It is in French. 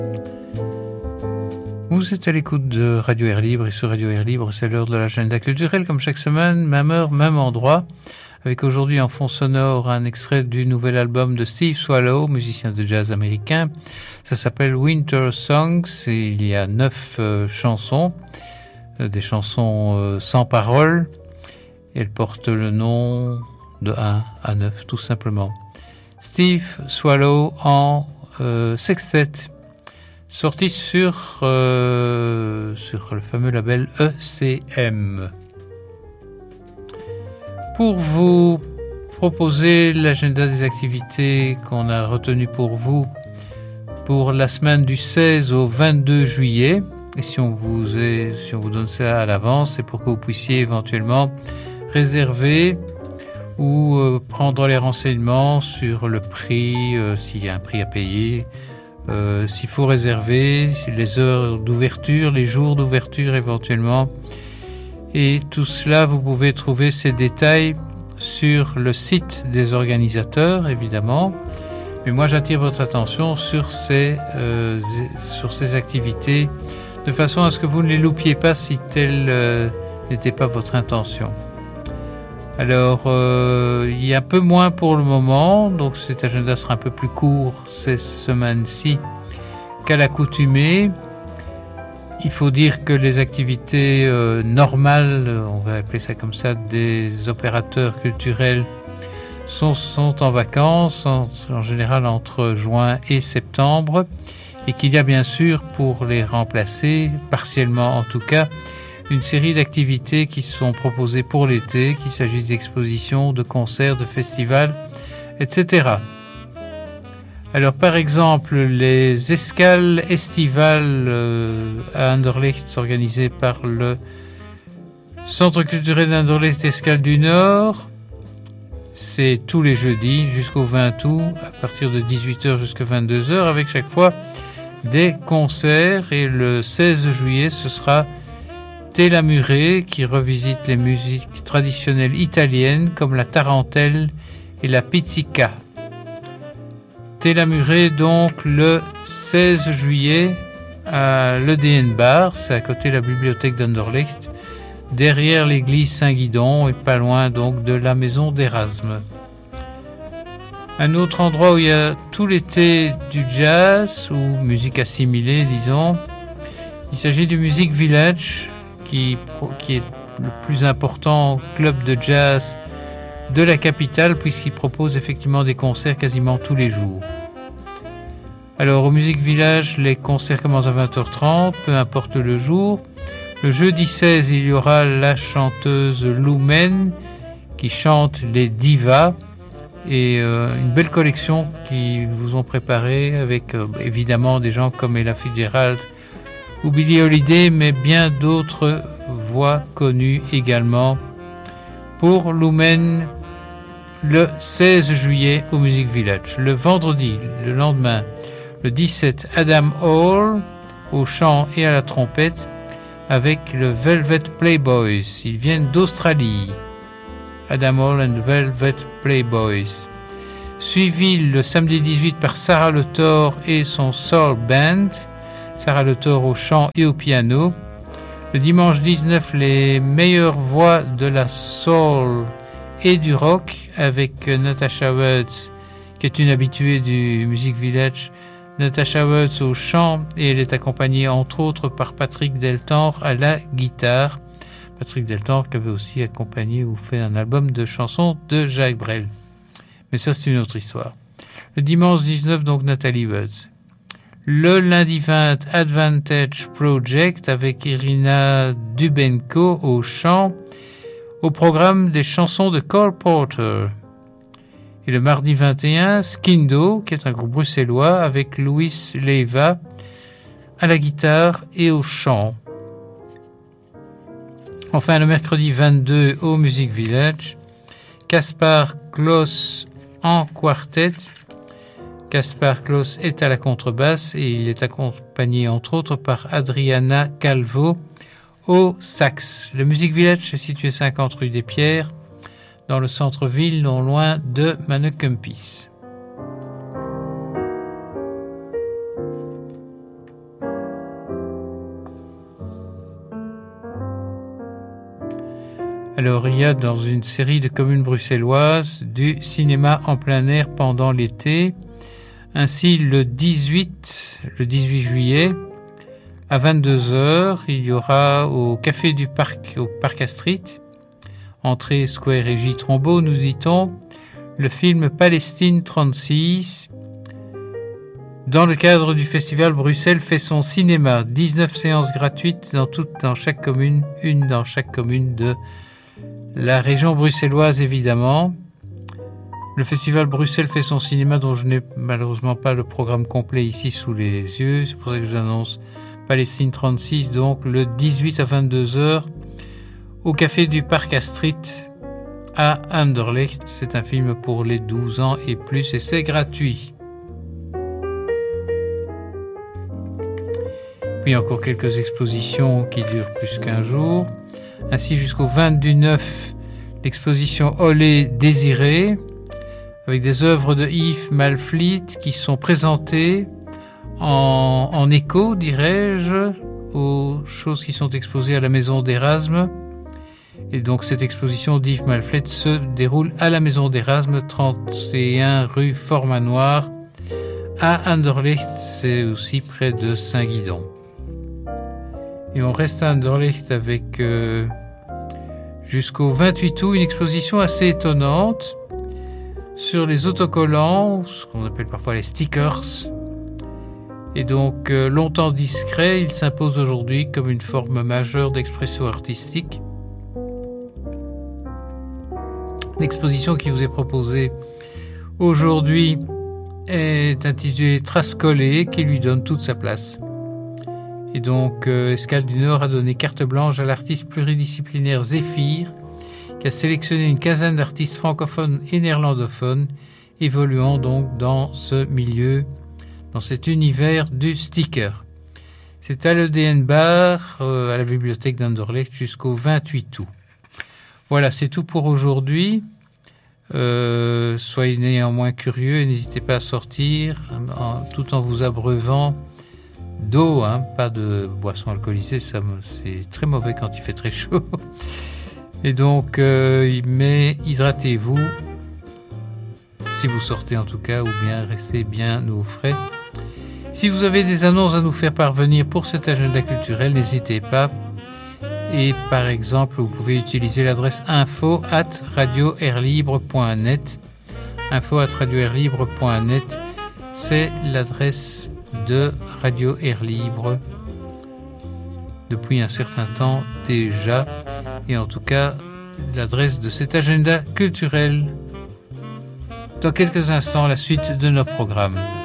Vous êtes à l'écoute de Radio Air Libre et sur Radio Air Libre, c'est l'heure de l'agenda culturel comme chaque semaine, même heure, même endroit, avec aujourd'hui en fond sonore un extrait du nouvel album de Steve Swallow, musicien de jazz américain. Ça s'appelle Winter Songs et il y a 9 chansons, des chansons sans paroles. Elles portent le nom de 1 à 9 tout simplement. Steve Swallow en sextet, sorti sur le fameux label ECM. Pour vous proposer l'agenda des activités qu'on a retenu pour vous pour la semaine du 16 au 22 juillet, et si on vous donne ça à l'avance, c'est pour que vous puissiez éventuellement réserver ou prendre les renseignements sur le prix, s'il y a un prix à payer, s'il faut réserver, les heures d'ouverture, les jours d'ouverture éventuellement. Et tout cela, vous pouvez trouver ces détails sur le site des organisateurs, évidemment. Mais moi, j'attire votre attention sur ces activités, de façon à ce que vous ne les loupiez pas si telle n'était pas votre intention. Alors, il y a un peu moins pour le moment, donc cet agenda sera un peu plus court ces semaines-ci qu'à l'accoutumée. Il faut dire que les activités normales, on va appeler ça comme ça, des opérateurs culturels sont en vacances, en général entre juin et septembre, et qu'il y a bien sûr pour les remplacer, partiellement en tout cas, une série d'activités qui sont proposées pour l'été, qu'il s'agisse d'expositions, de concerts, de festivals, etc. Alors par exemple, les escales estivales à Anderlecht organisées par le Centre culturel d'Anderlecht Escales du Nord, c'est tous les jeudis jusqu'au 20 août, à partir de 18h jusqu'à 22h, avec chaque fois des concerts. Et le 16 juillet, ce sera Tela Muré qui revisite les musiques traditionnelles italiennes comme la tarentelle et la pizzica. Tela Muré donc le 16 juillet à l'EDN Bar, c'est à côté de la bibliothèque d'Anderlecht, derrière l'église Saint-Guidon et pas loin donc de la maison d'Erasme. Un autre endroit où il y a tout l'été du jazz ou musique assimilée disons, il s'agit du Music Village qui est le plus important club de jazz de la capitale puisqu'il propose effectivement des concerts quasiment tous les jours. Alors au Music Village, les concerts commencent à 20h30, peu importe le jour. Le jeudi 16, il y aura la chanteuse Lumen qui chante les divas et une belle collection qu'ils vous ont préparée avec évidemment des gens comme Ella Fitzgerald ou Billie Holiday, mais bien d'autres voix connues également. Pour Lumen, le 16 juillet au Music Village. Le vendredi, le lendemain, le 17, Adam Hall au chant et à la trompette avec le Velvet Playboys. Ils viennent d'Australie. Adam Hall and Velvet Playboys. Suivi le samedi 18 par Sarah Le Thor et son Soul Band. Sarah Le Thor au chant et au piano. Le dimanche 19, les meilleures voix de la soul et du rock avec Natasha Woods, qui est une habituée du Music Village. Natasha Woods au chant et elle est accompagnée entre autres par Patrick Deltenre à la guitare. Patrick Deltenre qui avait aussi accompagné ou fait un album de chansons de Jacques Brel. Mais ça c'est une autre histoire. Le dimanche 19 donc Nathalie Woods. Le lundi 20 Advantage Project avec Irina Dubenko au chant. Au programme des chansons de Cole Porter. Et le mardi 21, Skindo, qui est un groupe bruxellois, avec Louis Leiva à la guitare et au chant. Enfin, le mercredi 22, au Music Village, Kaspar Klaus en quartet. Kaspar Klaus est à la contrebasse et il est accompagné entre autres par Adriana Calvo au sax. Le Music Village est situé 50 rue des Pierres, dans le centre-ville, non loin de Mannekumpis. Alors, il y a dans une série de communes bruxelloises du cinéma en plein air pendant l'été. Ainsi, le 18 juillet, à 22h, il y aura au Café du Parc, au Parc Astrid, entrée Square et J. Trombeau, nous dit-on, le film Palestine 36. Dans le cadre du festival, Bruxelles fait son cinéma. 19 séances gratuites dans chaque commune, une dans chaque commune de la région bruxelloise, évidemment. Le festival Bruxelles fait son cinéma, dont je n'ai malheureusement pas le programme complet ici sous les yeux. C'est pour ça que je vous annonce Palestine 36, donc le 18 à 22h, au Café du Parc Astrid à Anderlecht. C'est un film pour les 12 ans et plus et c'est gratuit. Puis encore quelques expositions qui durent plus qu'un jour. Ainsi, jusqu'au 22/9, l'exposition Olé Désiré, avec des œuvres de Yves Malfliet qui sont présentées en écho, dirais-je, aux choses qui sont exposées à la Maison d'Erasme. Et donc cette exposition d'Yves Malfliet se déroule à la Maison d'Erasme, 31 rue Fort-Manoir, à Anderlecht, c'est aussi près de Saint-Guidon. Et on reste à Anderlecht avec jusqu'au 28 août une exposition assez étonnante sur les autocollants, ce qu'on appelle parfois les stickers. Et donc longtemps discret, il s'impose aujourd'hui comme une forme majeure d'expression artistique. L'exposition qui vous est proposée aujourd'hui est intitulée Traces collées, qui lui donne toute sa place. Et donc, Escale du Nord a donné carte blanche à l'artiste pluridisciplinaire Zéphyr, qui a sélectionné une quinzaine d'artistes francophones et néerlandophones, évoluant donc dans ce milieu, dans cet univers du sticker. C'est à l'EDN Bar, à la bibliothèque d'Anderlecht, jusqu'au 28 août. Voilà, c'est tout pour aujourd'hui. Soyez néanmoins curieux et n'hésitez pas à sortir, tout en vous abreuvant d'eau, pas de boissons alcoolisées, c'est très mauvais quand il fait très chaud. Et donc, mais hydratez-vous, si vous sortez en tout cas, ou bien restez bien au frais. Si vous avez des annonces à nous faire parvenir pour cet agenda culturel, n'hésitez pas. Et par exemple, vous pouvez utiliser l'adresse info@radioairlibre.net. info@radioairlibre.net, c'est l'adresse de Radio Air Libre depuis un certain temps déjà, et en tout cas l'adresse de cet agenda culturel. Dans quelques instants, la suite de nos programmes.